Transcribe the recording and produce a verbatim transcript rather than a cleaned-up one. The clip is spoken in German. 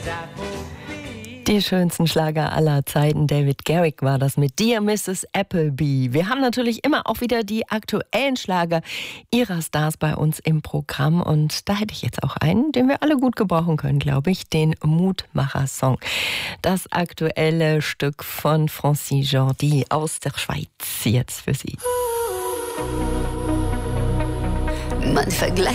Die schönsten Schlager aller Zeiten. David Garrick war das mit Dear Missus Appleby. Wir haben natürlich immer auch wieder die aktuellen Schlager ihrer Stars bei uns im Programm. Und da hätte ich jetzt auch einen, den wir alle gut gebrauchen können, glaube ich, den Mutmacher-Song. Das aktuelle Stück von Francis Jordi aus der Schweiz. Jetzt für Sie. Man vergleicht